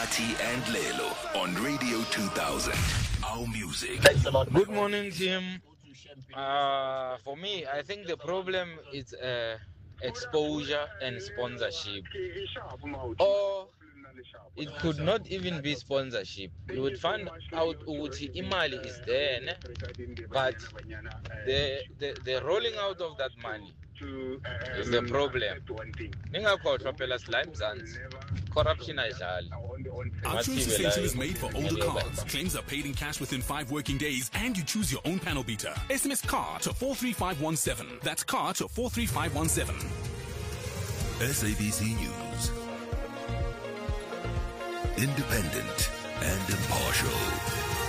Nathi and Lelo on Radio 2000. Our music. Good morning, team. For me, I think the problem is exposure and sponsorship. Or it could not even be sponsorship. You would find out ukuthi imali is there, ne? But the rolling out of that money is the problem. Ningakhohlwa phela sila eMzansi. Corruption ayidlali. Our choice essential is made for older cars. Claims are paid in cash within 5 working days, and you choose your own panel beater. SMS CAR to 43517. That's CAR to 43517. SABC News. Independent and impartial.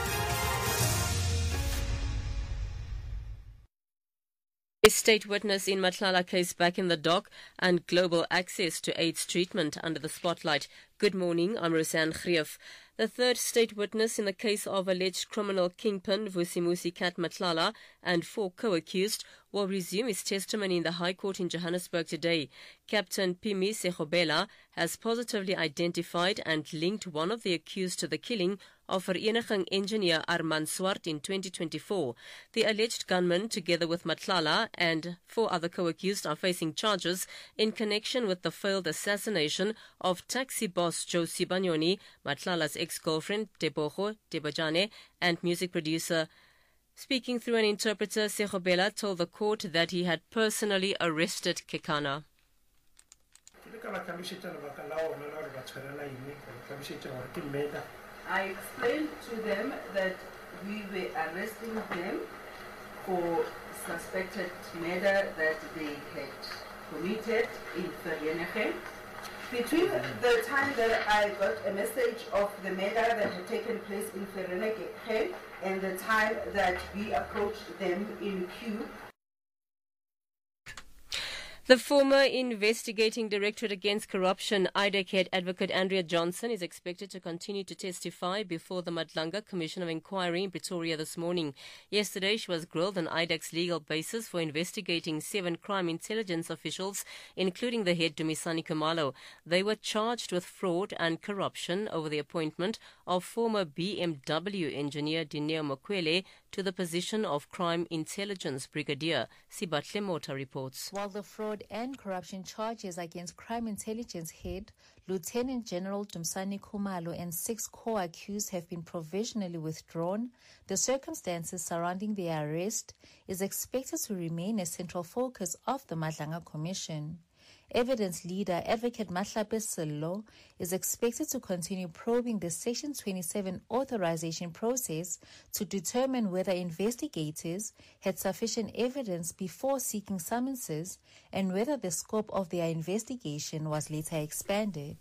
A state witness in Matlala case back in the dock and global access to AIDS treatment under the spotlight. Good morning, I'm Roseanne Greef. The third state witness in the case of alleged criminal kingpin Vusimusi Kat Matlala and 4 co-accused will resume his testimony in the High Court in Johannesburg today. Captain Pimi Sechobela has positively identified and linked one of the accused to the killing of Vereniging engineer Armand Swart in 2024. The alleged gunman, together with Matlala and 4 other co-accused, are facing charges in connection with the failed assassination of taxi boss Josie Banyoni, Matlala's ex-girlfriend Tebogo Tebajane, and music producer. Speaking through an interpreter, Sechobela told the court that he had personally arrested Kekana. I explained to them that we were arresting them for suspected murder that they had committed in Vereeniging. Between the time that I got a message of the murder that had taken place in Vereeniging and the time that we approached them in queue. The former Investigating Directorate Against Corruption, IDEC head advocate Andrea Johnson, is expected to continue to testify before the Madlanga Commission of Inquiry in Pretoria this morning. Yesterday, she was grilled on IDEC's legal basis for investigating 7 crime intelligence officials, including the head Dumisani Kumalo. They were charged with fraud and corruption over the appointment of former BMW engineer Dineo Mokwele to the position of Crime Intelligence Brigadier. Sibatle Mota reports. While the fraud and corruption charges against Crime Intelligence head Lieutenant General Dumisani Kumalo and 6 co-accused have been provisionally withdrawn, the circumstances surrounding their arrest is expected to remain a central focus of the Madlanga Commission. Evidence leader Advocate Mahlape Sello is expected to continue probing the Section 27 authorization process to determine whether investigators had sufficient evidence before seeking summonses and whether the scope of their investigation was later expanded.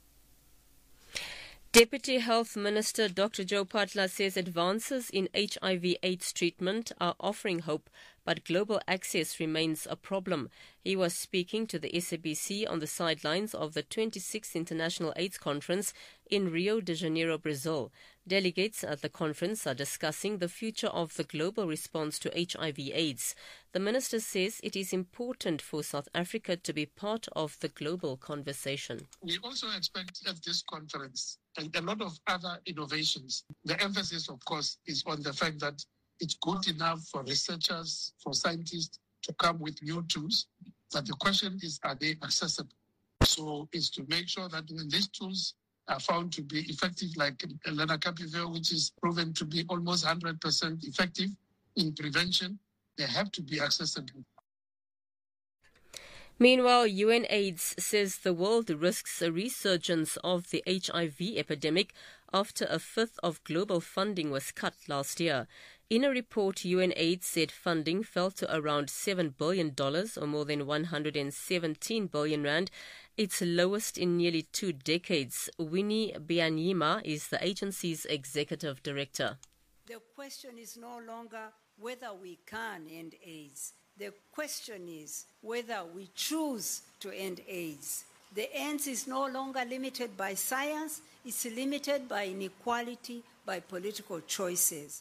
Deputy Health Minister Dr. Joe Phaahla says advances in HIV/AIDS treatment are offering hope, but global access remains a problem. He was speaking to the SABC on the sidelines of the 26th International AIDS Conference in Rio de Janeiro, Brazil. Delegates at the conference are discussing the future of the global response to HIV/AIDS. The minister says it is important for South Africa to be part of the global conversation. We also expect at this conference and a lot of other innovations. The emphasis, of course, is on the fact that it's good enough for researchers, for scientists to come with new tools, but the question is, are they accessible? So it's to make sure that when these tools are found to be effective, like lenacapavir, which is proven to be almost 100% effective in prevention, they have to be accessible. Meanwhile, UNAIDS says the world risks a resurgence of the HIV epidemic after a fifth of global funding was cut last year. In a report, UNAIDS said funding fell to around $7 billion, or more than 117 billion rand, its lowest in nearly 2 decades. Winnie Byanyima is the agency's executive director. The question is no longer whether we can end AIDS. The question is whether we choose to end AIDS. The end is no longer limited by science, it's limited by inequality, by political choices.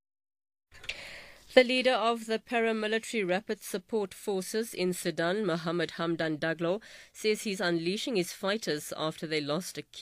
The leader of the paramilitary rapid support forces in Sudan, Mohammed Hamdan Daglo, says he's unleashing his fighters after they lost a key